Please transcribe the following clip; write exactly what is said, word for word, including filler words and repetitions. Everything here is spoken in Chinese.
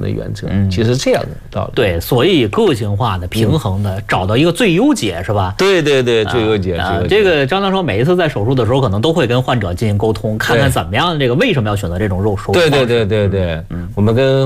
的原则，嗯、其实这样的道理。 对，所以个性化的、平衡的，嗯、找到一个最优解是吧？ 对对对，最优解。 啊，这个张教授每一次在手术的时候，可能都会跟患者进行沟通，看看怎么样，这个为什么要选择这种肉手术。 对对对对对，嗯，我们跟